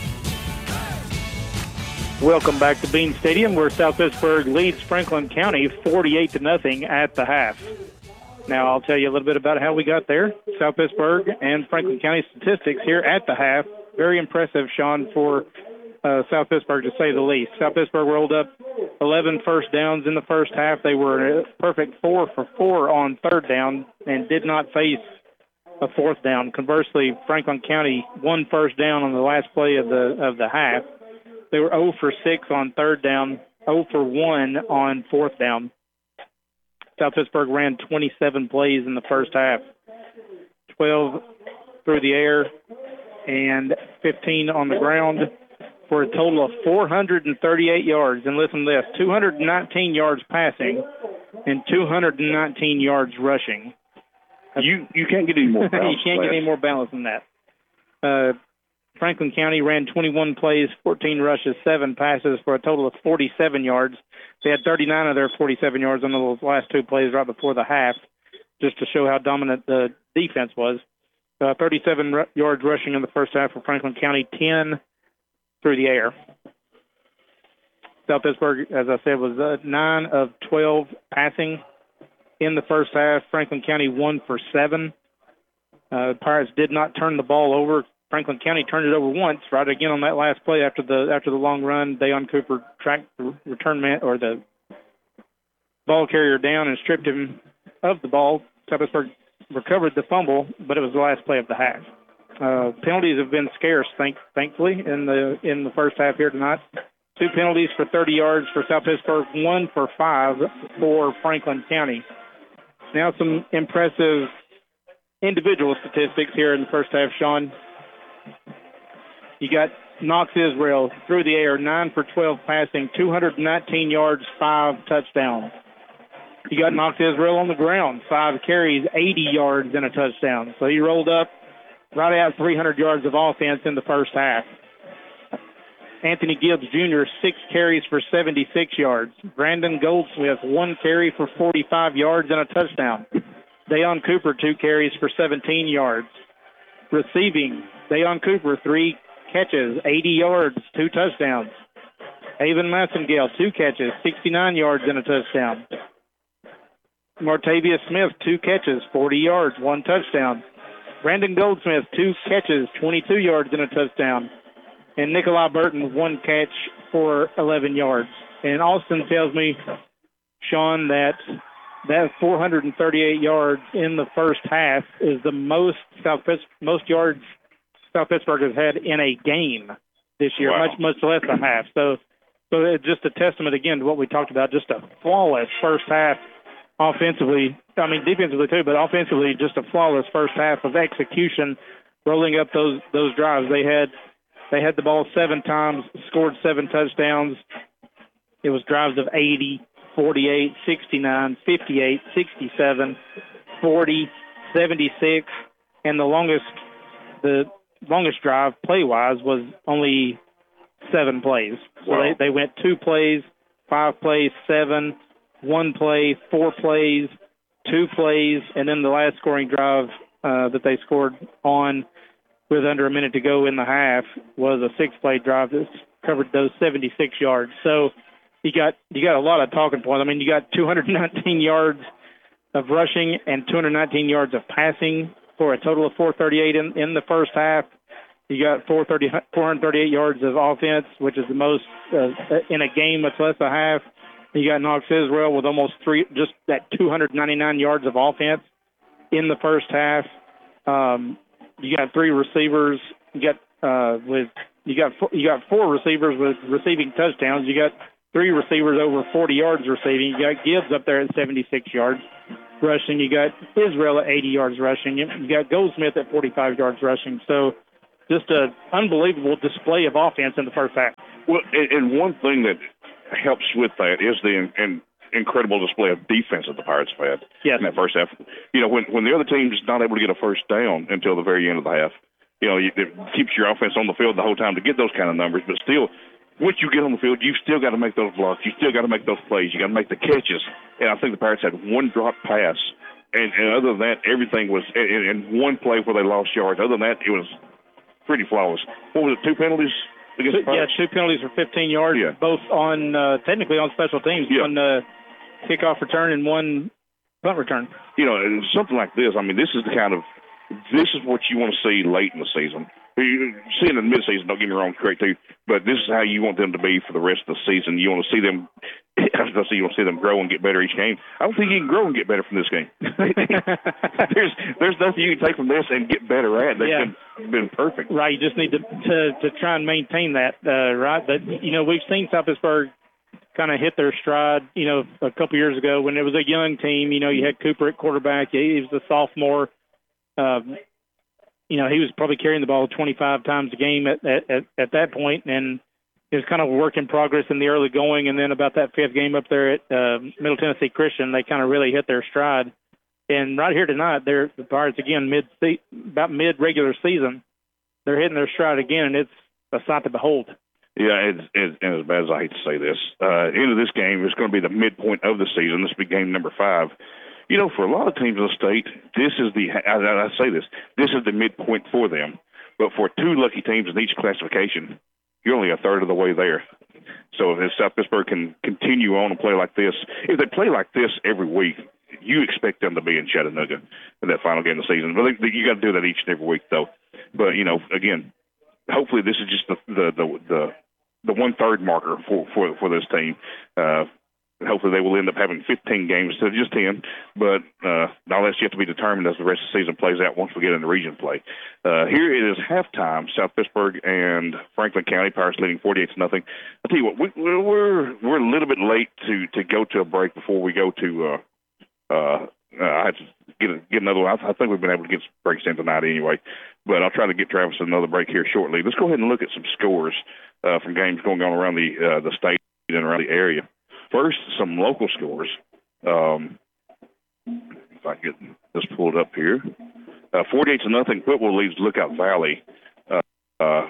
Welcome back to Bean Stadium, where South Pittsburgh leads Franklin County forty-eight to nothing at the half. Now I'll tell you a little bit about how we got there. South Pittsburgh and Franklin County statistics here at the half. Very impressive, Sean, for Uh, South Pittsburgh, to say the least. South Pittsburgh rolled up eleven first downs in the first half. They were a perfect four for four on third down and did not face a fourth down. Conversely, Franklin County one first down on the last play of the of the half. They were zero for six on third down, zero for one on fourth down. South Pittsburgh ran twenty-seven plays in the first half, twelve through the air and fifteen on the ground, for a total of four hundred thirty-eight yards. And listen to this, two hundred nineteen yards passing and two hundred nineteen yards rushing. You you can't get any more balanced. You can't get any more balance than that. Uh, Franklin County ran twenty-one plays, fourteen rushes, seven passes for a total of forty-seven yards. They had thirty-nine of their forty-seven yards on those last two plays right before the half, just to show how dominant the defense was. Uh, thirty-seven r- yards rushing in the first half for Franklin County, ten through the air. South Pittsburgh, as I said, was uh, nine of twelve passing in the first half. Franklin County one for seven. Uh, Pirates did not turn the ball over. Franklin County turned it over once, right again on that last play after the after the long run. Dayon Cooper tracked the return man or the ball carrier down and stripped him of the ball. South Pittsburgh recovered the fumble, but it was the last play of the half. Uh, penalties have been scarce, thank, thankfully, in the in the first half here tonight. Two penalties for thirty yards for South Pittsburgh, one for five for Franklin County. Now some impressive individual statistics here in the first half, Sean. You got Knox Israel through the air, nine for twelve passing, two hundred nineteen yards, five touchdowns. You got Knox Israel on the ground, five carries, eighty yards, and a touchdown. So he rolled up right at three hundred yards of offense in the first half. Anthony Gibbs Junior, six carries for seventy-six yards. Brandon Goldsmith, one carry for forty-five yards and a touchdown. Dayon Cooper, two carries for seventeen yards. Receiving, Dayon Cooper, three catches, eighty yards, two touchdowns. Haven Massengale, two catches, sixty-nine yards and a touchdown. Martavius Smith, two catches, forty yards, one touchdown. Brandon Goldsmith, two catches, twenty-two yards and a touchdown. And Nikolai Burton, one catch for eleven yards. And Austin tells me, Sean, that that four hundred thirty-eight yards in the first half is the most South Pitts, most yards South Pittsburgh has had in a game this year, wow. much much less a half. So, so it's just a testament again to what we talked about, just a flawless first half offensively. I mean defensively too, but offensively just a flawless first half of execution, rolling up those those drives. They had they had the ball seven times, scored seven touchdowns. It was drives of eighty, forty-eight, sixty-nine, fifty-eight, sixty-seven, forty, seventy-six, and the longest the longest drive play-wise was only seven plays. So Wow. they, they went two plays, five plays, seven, one play, four plays, two plays, and then the last scoring drive uh, that they scored on with under a minute to go in the half was a six-play drive that covered those seventy-six yards. So you got you got a lot of talking points. I mean, you got two hundred nineteen yards of rushing and two hundred nineteen yards of passing for a total of four thirty-eight in, in the first half. You got four hundred thirty-eight yards of offense, which is the most uh, in a game that's less than a half. You got Knox Israel with almost three, just that two hundred ninety-nine yards of offense in the first half. Um, you got three receivers. You got uh, with you got four, you got four receivers with receiving touchdowns. You got three receivers over forty yards receiving. You got Gibbs up there at seventy-six yards rushing. You got Israel at eighty yards rushing. You got Goldsmith at forty-five yards rushing. So just an unbelievable display of offense in the first half. Well, and, and one thing that helps with that is the in, in, incredible display of defense that the Pirates have had yes. in that first half. You know, when when the other team's not able to get a first down until the very end of the half, you know, it keeps your offense on the field the whole time to get those kind of numbers. But still, once you get on the field, you've still got to make those blocks. You still got to make those plays. You got to make the catches. And I think the Pirates had one drop pass. And, and other than that, everything was in, in one play where they lost yards. Other than that, it was pretty flawless. What was it, two penalties? Two, yeah, two penalties for fifteen yards, yeah. both on uh, technically on special teams. Yeah. One uh, kickoff return and one punt return. You know, something like this, I mean, this is the kind of – this is what you want to see late in the season. Seeing in the midseason, don't get me wrong, it's great too, but this is how you want them to be for the rest of the season. You want to see them – I was going to say you want to see them grow and get better each game. I don't think you can grow and get better from this game. there's there's nothing you can take from this and get better at. They've yeah. been, been perfect. Right, you just need to to, to try and maintain that, uh, right? But, you know, we've seen South Pittsburgh kind of hit their stride, you know, a couple years ago when it was a young team. You know, you had Cooper at quarterback. He was a sophomore. Um, you know, he was probably carrying the ball twenty-five times a game at, at, at that point, and it was kind of a work in progress in the early going. And then about that fifth game up there at uh, Middle Tennessee Christian, they kind of really hit their stride. And right here tonight, they're the Pirates again mid about mid regular season, they're hitting their stride again, and it's a sight to behold. Yeah, it's, it's, and as bad as I hate to say this, uh, end of this game is going to be the midpoint of the season. This will be game number five. You know, for a lot of teams in the state, this is the I, I say this this is the midpoint for them. But for two lucky teams in each classification, you're only a third of the way there. So if South Pittsburgh can continue on and play like this, if they play like this every week, you expect them to be in Chattanooga in that final game of the season. But you got to do that each and every week, though. But you know, again, hopefully this is just the the the the, the one third marker for for for this team. Uh, hopefully they will end up having fifteen games instead of just ten. But uh, all that's yet to be determined as the rest of the season plays out once we get into region play. Uh, here it is halftime. South Pittsburgh and Franklin County. Pirates leading forty-eight to nothing. I tell you what, we, we're we're a little bit late to to go to a break before we go to. Uh, uh, uh, I had to get a, get another one. I, I think we've been able to get some breaks in tonight anyway. But I'll try to get Travis another break here shortly. Let's go ahead and look at some scores uh, from games going on around the uh, the state and around the area. First, some local scores. Um, if I get this pulled up here, uh, forty-eight to nothing. Whitwell leads Lookout Valley. Uh, uh,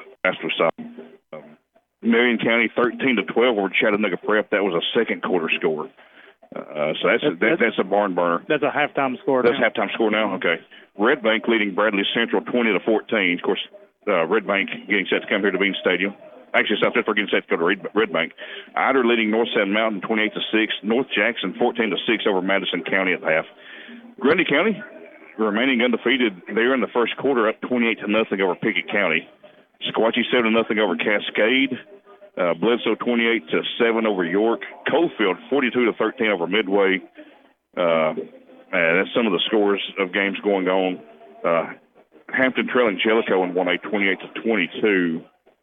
um, Marion County thirteen to twelve over Chattanooga Prep. That was a second quarter score. Uh, so that's, that's, a, that, that's a barn burner. That's a halftime score. That's now. halftime score now. Okay. Red Bank leading Bradley Central twenty to fourteen. Of course, uh, Red Bank getting set to come here to Bean Stadium. Actually, South Pittsburgh getting set to go to Red, Red Bank. Eider leading North Sand Mountain twenty-eight to six. North Jackson fourteen to six over Madison County at the half. Grundy County remaining undefeated. They're in the first quarter up twenty-eight to nothing over Pickett County. Sequatchie seven to nothing over Cascade. Uh, Bledsoe twenty-eight to seven over York. Coalfield forty-two to thirteen over Midway. Uh, and that's some of the scores of games going on. Uh, Hampton trailing Jellicoe in one A twenty-eight to twenty-two.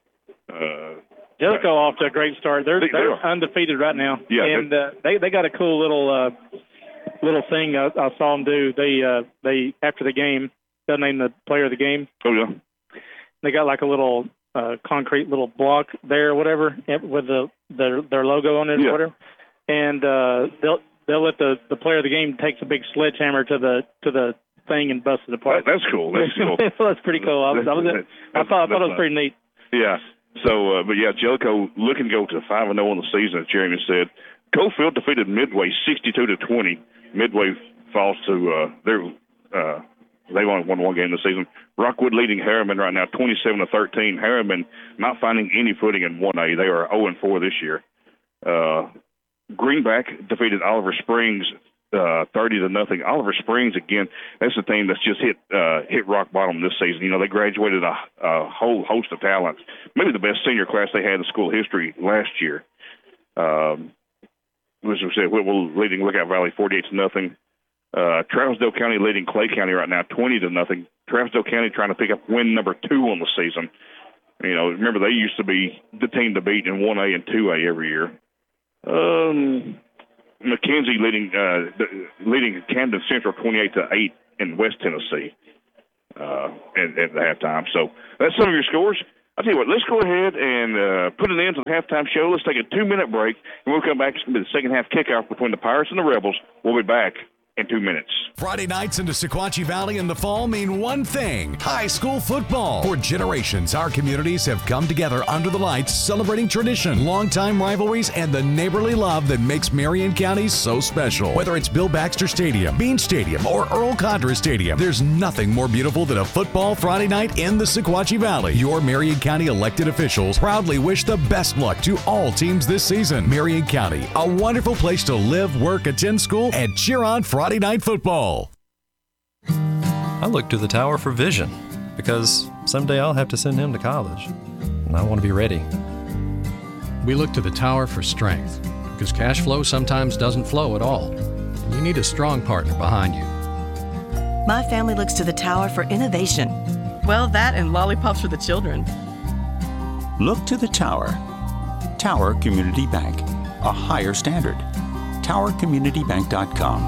Uh, Jellicoe off to a great start. They're, they, they're they undefeated right now. Yeah, and uh, they they got a cool little uh, little thing I, I saw them do. They uh, they after the game, they'll name the player of the game. Oh yeah. They got like a little uh, concrete little block there, or whatever, with the their their logo on it, yeah. or whatever. And uh, they'll they'll let the, the player of the game takes a big sledgehammer to the to the thing and bust it apart. That's cool. That's cool. That's pretty cool. I, was, I, was, I thought I thought it was pretty neat. Yeah. So, uh, but yeah, Jellicoe looking to go to five and zero in the season, as Jeremy said. Coalfield defeated Midway sixty-two to twenty. Midway falls to uh, their. Uh, they've only won one game this season. Rockwood leading Harriman right now, twenty-seven to thirteen. Harriman not finding any footing in one A. They are zero and four this year. Uh, Greenback defeated Oliver Springs uh, thirty to nothing. Oliver Springs again. That's a team that's just hit uh, hit rock bottom this season. You know, they graduated a, a whole host of talents. Maybe the best senior class they had in school history last year. Um, as we said, Whitwell leading Lookout Valley forty-eight to nothing. Uh, Travisdale County leading Clay County right now twenty to nothing. Travisdale County trying to pick up win number two on the season. You know, remember they used to be the team to beat in one A and two A every year. Um, McKenzie leading uh, leading Camden Central twenty-eight to eight in West Tennessee uh, at, at the halftime. So that's some of your scores. I'll tell you what, let's go ahead and uh, put an end to the halftime show. Let's take a two-minute break, and we'll come back. It's going to be the second half kickoff between the Pirates and the Rebels. We'll be back in two minutes. Friday nights in the Sequatchie Valley in the fall mean one thing: high school football. For generations, our communities have come together under the lights, celebrating tradition, longtime rivalries, and the neighborly love that makes Marion County so special. Whether it's Bill Baxter Stadium, Bean Stadium, or Earl Condra Stadium, there's nothing more beautiful than a football Friday night in the Sequatchie Valley. Your Marion County elected officials proudly wish the best luck to all teams this season. Marion County, a wonderful place to live, work, attend school, and cheer on Friday Friday night football. I look to the tower for vision because someday I'll have to send him to college, and I want to be ready. We look to the tower for strength because cash flow sometimes doesn't flow at all. You need a strong partner behind you. My family looks to the tower for innovation. Well, that and lollipops for the children. Look to the tower. Tower Community Bank, a higher standard. tower community bank dot com.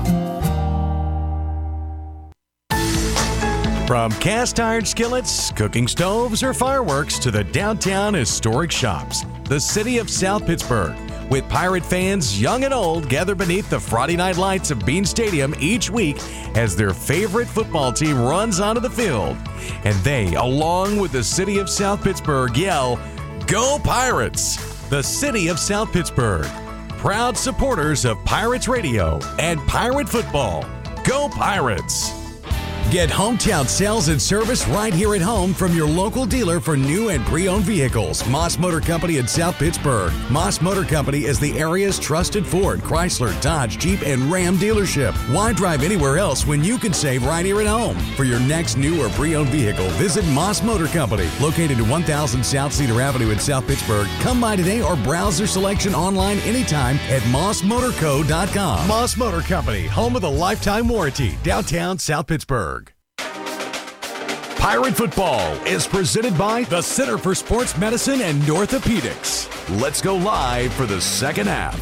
From cast iron skillets, cooking stoves, or fireworks to the downtown historic shops, the city of South Pittsburgh, with Pirate fans young and old, gather beneath the Friday night lights of Bean Stadium each week as their favorite football team runs onto the field. And they, along with the city of South Pittsburgh, yell, "Go Pirates!" The city of South Pittsburgh, proud supporters of Pirates Radio and Pirate Football. Go Pirates! Get hometown sales and service right here at home from your local dealer for new and pre-owned vehicles. Moss Motor Company in South Pittsburgh. Moss Motor Company is the area's trusted Ford, Chrysler, Dodge, Jeep, and Ram dealership. Why drive anywhere else when you can save right here at home? For your next new or pre-owned vehicle, visit Moss Motor Company, located at one thousand South Cedar Avenue in South Pittsburgh. Come by today or browse their selection online anytime at moss motor co dot com. Moss Motor Company, home of the lifetime warranty, downtown South Pittsburgh. Pirate Football is presented by the Center for Sports Medicine and Orthopedics. Let's go live for the second half.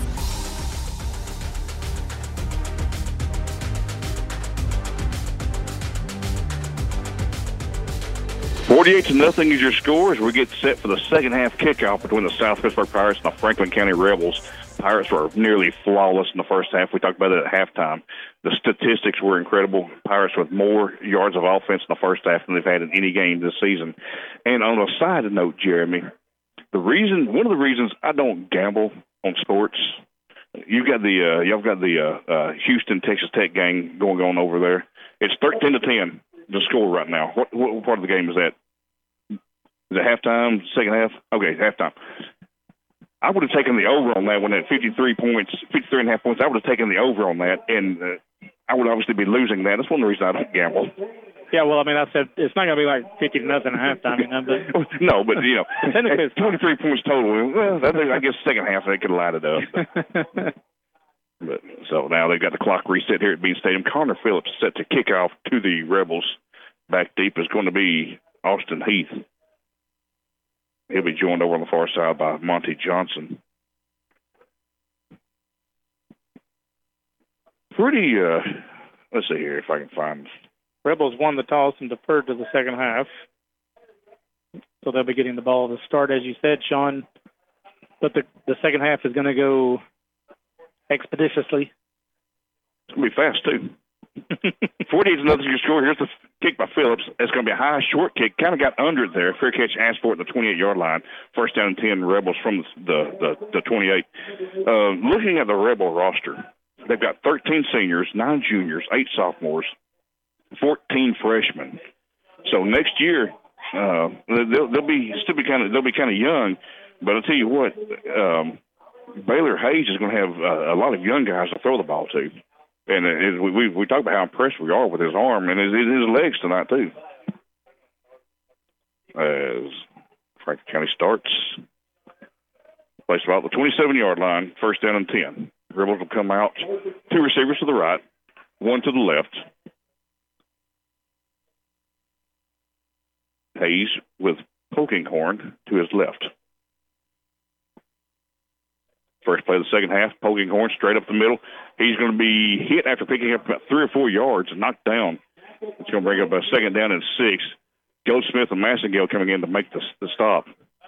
forty-eight to nothing is your score as we get set for the second half kickoff between the South Pittsburgh Pirates and the Franklin County Rebels. Pirates were nearly flawless in the first half. We talked about it at halftime. The statistics were incredible. Pirates with more yards of offense in the first half than they've had in any game this season. And on a side note, Jeremy, the reason, one of the reasons I don't gamble on sports, you got the, uh, y'all got the uh, uh, Houston Texas Tech game going on over there. It's thirteen to ten, the score right now. What, what part of the game is that? Is it halftime, second half? Okay, halftime. I would have taken the over on that one at fifty-three points, fifty-three and a half points. I would have taken the over on that, and uh, I would obviously be losing that. That's one of the reasons I don't gamble. Yeah, well, I mean, I said it's not going to be like fifty to nothing at halftime, you know. But no, but you know, twenty-three points total. Well, I guess second half they could light it up. But, but so now they've got the clock reset here at Bean Stadium. Connor Phillips set to kick off to the Rebels. Back deep is going to be Austin Heath. He'll be joined over on the far side by Monty Johnson. Pretty, uh, let's see here if I can find. Rebels won the toss and deferred to the second half. So they'll be getting the ball to start, as you said, Sean. But the, the second half is going to go expeditiously. It's going to be fast, too. forty-eight to nothing your score. Here's the kick by Phillips. It's going to be a high, short kick. Kind of got under it there. Fair catch asked for it at the twenty-eight-yard line. First down and ten, Rebels from the, the, the twenty-eight. Uh, looking at the Rebel roster, they've got thirteen seniors, nine juniors, eight sophomores, fourteen freshmen. So next year, uh, they'll, they'll be still be kind of they'll be kind of young. But I'll tell you what, um, Baylor Hayes is going to have uh, a lot of young guys to throw the ball to. And it, we, we we talk about how impressed we are with his arm and his, his legs tonight, too. As Franklin County starts, placed about the twenty-seven-yard line, first down and ten. Rebels will come out, two receivers to the right, one to the left. Hayes with Polkinghorn to his left. First play of the second half, Polkinghorn straight up the middle. He's going to be hit after picking up about three or four yards and knocked down. It's going to bring up a second down and six. Goldsmith and Massengale coming in to make the, the stop.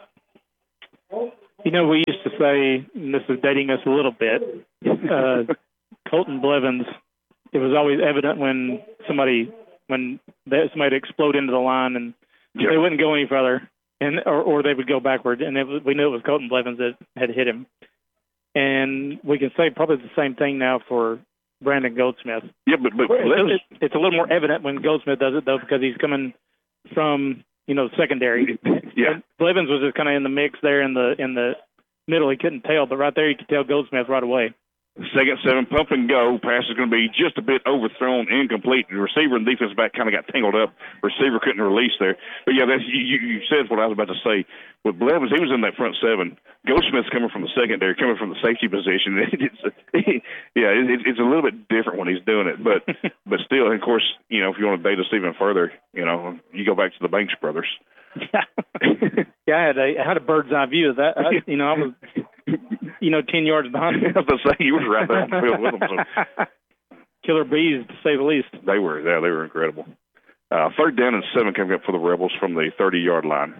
You know, we used to say, and this is dating us a little bit, uh, Colton Blevins, it was always evident when somebody when they, somebody would explode into the line and yeah. they wouldn't go any further, and or, or they would go backward, and it was, we knew it was Colton Blevins that had hit him. And we can say probably the same thing now for Brandon Goldsmith. Yeah, but, but it's, it's a little more evident when Goldsmith does it, though, because he's coming from, you know, secondary. Yeah. Blevins was just kind of in the mix there in the in the middle. He couldn't tell, but right there you could tell Goldsmith right away. Second seven, pump and go. Pass is going to be just a bit overthrown, incomplete. The receiver and defensive back kind of got tangled up. Receiver couldn't release there. But, yeah, that's, you, you said what I was about to say. With Blevins, he was in that front seven. Goldsmith's coming from the secondary, coming from the safety position. It's, yeah, it, it's a little bit different when he's doing it. But but still, of course, you know, if you want to date us even further, you know, you go back to the Banks brothers. Yeah, I had a, I had a bird's eye view of that. I, you know, I was, you know, ten yards behind him. I was going to say, you were right there on the field with them. So. Killer bees, to say the least. They were, yeah, they were incredible. Uh, third down and seven coming up for the Rebels from the thirty-yard line.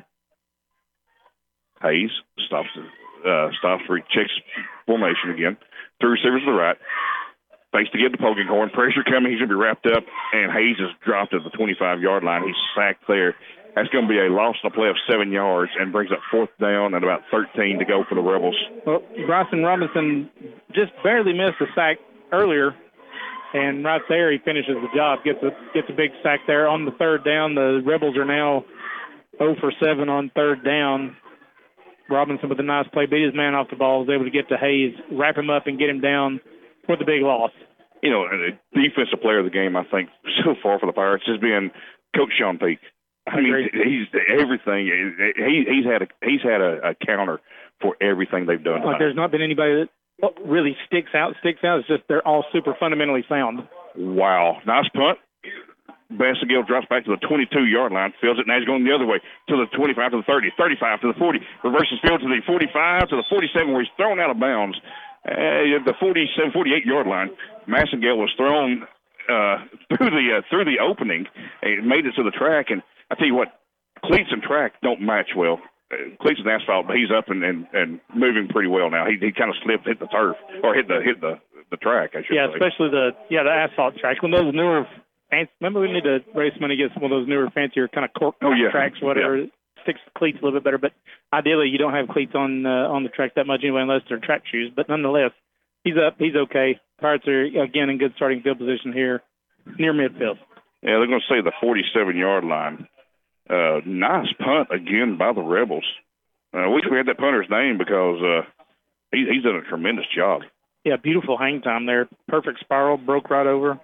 Hayes stops, uh, stops, checks formation again. Two receivers to the right. Fakes to get to Polkinghorn. Pressure coming. He's going to be wrapped up, and Hayes is dropped at the twenty-five-yard line. He's sacked there. That's going to be a loss on a play of seven yards and brings up fourth down and about thirteen to go for the Rebels. Well, Bryson Robinson just barely missed a sack earlier, and right there he finishes the job, gets a, gets a big sack there. On the third down, the Rebels are now oh for seven on third down. Robinson with a nice play, beat his man off the ball, was able to get to Hayes, wrap him up, and get him down for the big loss. You know, the defensive player of the game, I think, so far for the Pirates has been Coach Sean Peake. I mean, he's everything. He, he's had a he's had a, a counter for everything they've done. Like there's not been anybody that really sticks out. Sticks out. It's just they're all super fundamentally sound. Wow, nice punt. Massengale drops back to the twenty-two-yard line, fields it, now he's going the other way to the twenty-five, to the thirty, thirty-five, to the forty, reverses field to the forty-five, to the forty-seven, where he's thrown out of bounds. Uh, the forty-seven, forty-eight-yard line. Massengale was thrown uh, through the uh, through the opening. It made it to the track, and I tell you what, cleats and track don't match well. Uh, cleats and asphalt, but he's up and, and, and moving pretty well now. He he kind of slipped, hit the turf, or hit the hit the, the track, I should yeah, say. Yeah, especially the yeah the asphalt track. When those newer fancy, remember we need to raise money to get some of those newer, fancier kind of cork oh, yeah. tracks, whatever. Yeah. Sticks the cleats a little bit better, but ideally you don't have cleats on uh, on the track that much anyway, unless they're track shoes. But nonetheless, he's up, he's okay. Pirates are again in good starting field position here, near midfield. Yeah, they're going to say the forty-seven-yard line. Uh, nice punt again by the Rebels. Uh, I wish we had that punter's name because uh, he, he's done a tremendous job. Yeah, beautiful hang time there. Perfect spiral, broke right over.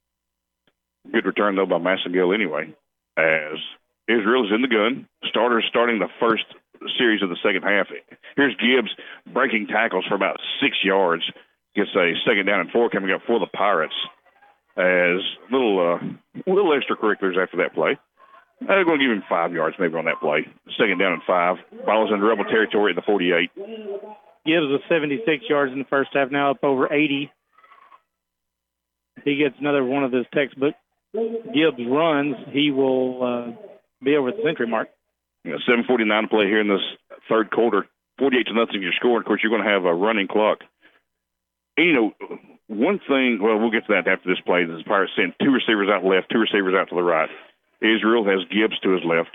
Good return, though, by Massengale anyway, as Israel is in the gun. Starters starting the first series of the second half. Here's Gibbs breaking tackles for about six yards. Gets a second down and four coming up for the Pirates. As little uh, little extracurriculars after that play. They're going to give him five yards maybe on that play. Second down and five. Ball's in Rebel territory at the forty-eight. Gibbs with seventy-six yards in the first half, now up over eighty. He gets another one of his textbook Gibbs runs, he will uh, be over the century mark. You know, seven forty-nine to play here in this third quarter. forty-eight to nothing your score. Of course, you're going to have a running clock. And, you know, one thing, well, we'll get to that after this play. The Pirates send two receivers out left, two receivers out to the right. Israel has Gibbs to his left.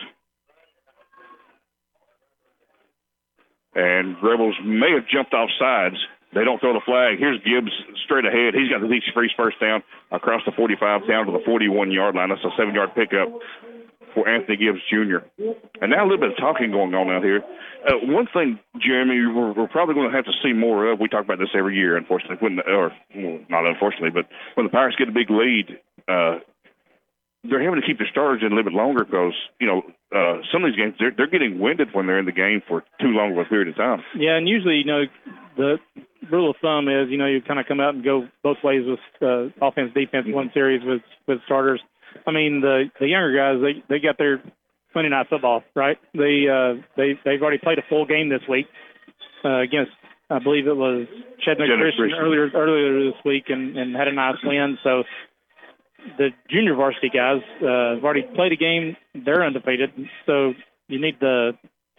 And Rebels may have jumped off sides. They don't throw the flag. Here's Gibbs straight ahead. He's got the deep freeze first down across the forty-five down to the forty-one-yard line. That's a seven-yard pickup for Anthony Gibbs Junior And now a little bit of talking going on out here. Uh, one thing, Jeremy, we're, we're probably going to have to see more of. We talk about this every year, unfortunately. When, or well, not unfortunately, but when the Pirates get a big lead, uh, they're having to keep their starters in a little bit longer because, you know, uh, some of these games, they're, they're getting winded when they're in the game for too long of a period of time. Yeah, and usually, you know, the rule of thumb is, you know, you kind of come out and go both ways with uh, offense, defense, one series with, with starters. I mean, the, the younger guys, they, they got their Monday Night Football, right? They, uh, they, they've already played a full game this week uh, against, I believe it was Chednick Christian earlier earlier this week and, and had a nice win. So the junior varsity guys uh, have already played a game. They're undefeated. So you need the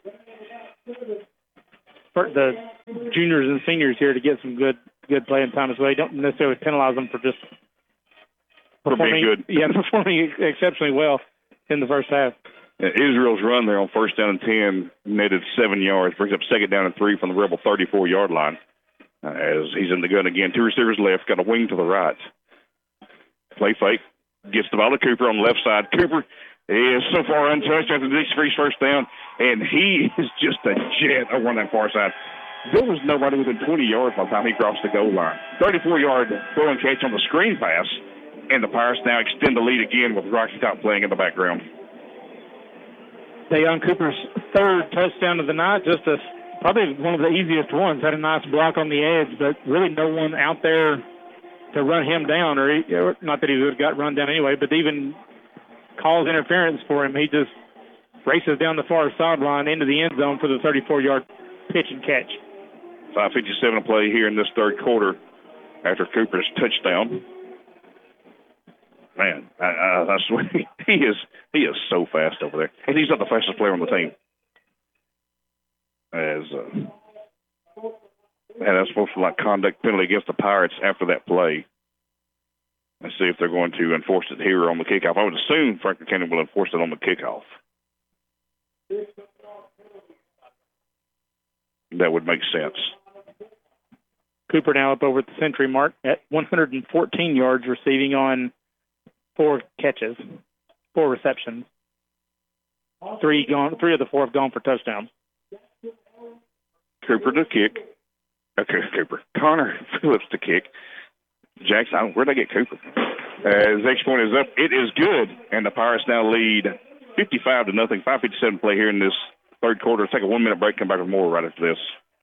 the juniors and seniors here to get some good good playing time as well. You don't necessarily penalize them for just performing, for being good. Yeah, performing exceptionally well in the first half. Uh, Israel's run there on first down and ten netted seven yards, brings up second down and three from the Rebel thirty-four-yard line. Uh, as he's in the gun again, two receivers left, got a wing to the right. Play fake, gets the ball to Cooper on the left side. Cooper is so far untouched after the freeze first down, and he is just a jet over on that far side. There was nobody within twenty yards by the time he crossed the goal line. thirty-four-yard throw and catch on the screen pass, and the Pirates now extend the lead again with Rocky Top playing in the background. Deion Cooper's third touchdown of the night, just a, probably one of the easiest ones. Had a nice block on the edge, but really no one out there to run him down, or he, not that he would have got run down anyway, but even calls interference for him. He just races down the far sideline into the end zone for the thirty-four-yard pitch and catch. five fifty-seven to play here in this third quarter after Cooper's touchdown. Man, I, I, I swear, he is he is so fast over there. And he's not the fastest player on the team. As uh, and that's supposed to like conduct penalty against the Pirates after that play. Let's see if they're going to enforce it here on the kickoff. I would assume Franklin County will enforce it on the kickoff. That would make sense. Cooper now up over the century mark at one hundred fourteen yards receiving on four catches, four receptions. Three gone. Three of the four have gone for touchdowns. Cooper to kick. Okay, Cooper. Connor Phillips to kick. Jackson, where'd I get Cooper? As uh, next point is up, it is good, and the Pirates now lead fifty-five to nothing. five fifty-seven play here in this third quarter. Let's take a one-minute break. Come back with more right after this.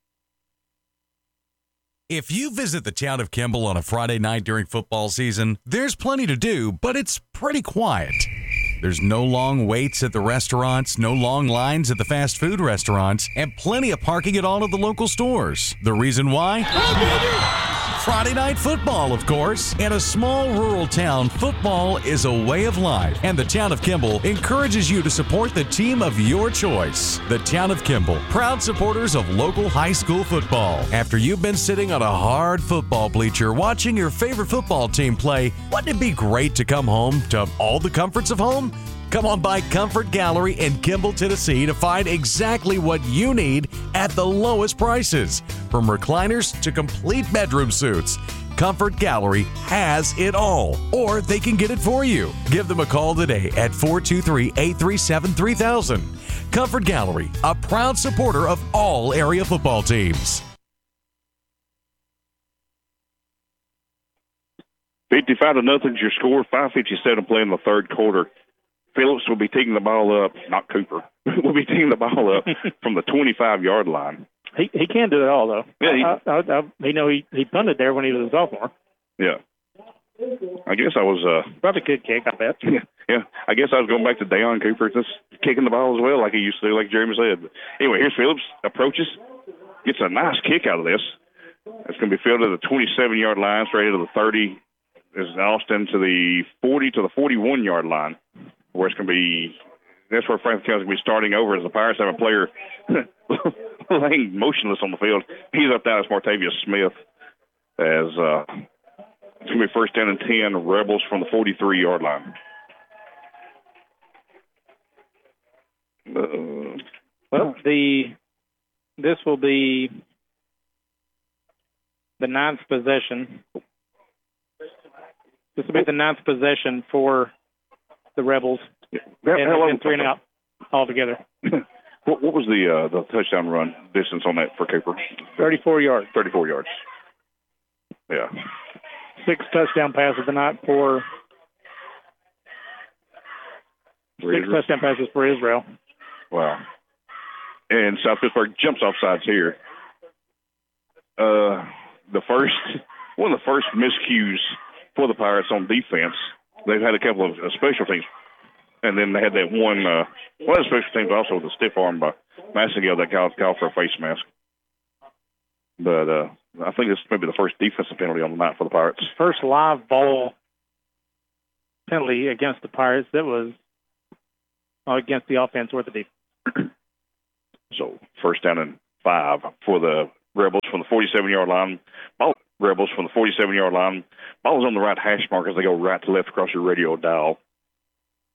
If you visit the town of Kimball on a Friday night during football season, there's plenty to do, but it's pretty quiet. There's no long waits at the restaurants, no long lines at the fast food restaurants, and plenty of parking at all of the local stores. The reason why? Friday night football, of course. In a small rural town, football is a way of life, and the town of Kimball encourages you to support the team of your choice. The town of Kimball, proud supporters of local high school football. After you've been sitting on a hard football bleacher watching your favorite football team play, wouldn't it be great to come home to all the comforts of home? Come on by Comfort Gallery in Kimball, Tennessee to find exactly what you need at the lowest prices. From recliners to complete bedroom suits, Comfort Gallery has it all, or they can get it for you. Give them a call today at four two three, eight three seven, three thousand. Comfort Gallery, a proud supporter of all area football teams. fifty-five to nothing is your score. five fifty-seven play in the third quarter. Phillips will be taking the ball up, not Cooper, will be taking the ball up from the twenty-five-yard line. He he can do it all, though. Yeah, he, I, I, I, you know, he, he punted there when he was a sophomore. Yeah. I guess I was... Uh, Probably good kick, I bet. Yeah, yeah. I guess I was going back to Deion Cooper, just kicking the ball as well, like he used to do, like Jeremy said. But anyway, here's Phillips, approaches, gets a nice kick out of this. It's going to be fielded at the twenty-seven-yard line, straight to the thirty. Is Austin to the forty to the forty-one-yard line, where it's going to be, that's where Franklin County is going to be starting over as the Pirates have a player laying motionless on the field. He's up down as Martavius Smith as uh, It's going to be first down and ten, Rebels from the forty-three-yard line. Uh, well, the this will be the ninth possession. This will be the ninth possession for the Rebels. Yeah. And, Hello. and three and out altogether. what, what was the uh, the touchdown run distance on that for Cooper? thirty-four yards. thirty-four yards. Yeah. Six touchdown passes tonight for, for six Israel. touchdown passes for Israel. Wow. And South Pittsburgh jumps off sides here. Uh, the first, one of the first miscues for the Pirates on defense. They've had a couple of uh, special teams. And then they had that one, uh, one of the special teams also with a stiff arm by Massengale that called, called for a face mask. But uh, I think this may be the first defensive penalty on the night for the Pirates. First live ball penalty against the Pirates that was uh, against the offense or the defense. So first down and five for the Rebels from the forty-seven-yard line. Ball, Rebels from the forty-seven-yard line. Ball is on the right hash mark as they go right to left across your radio dial.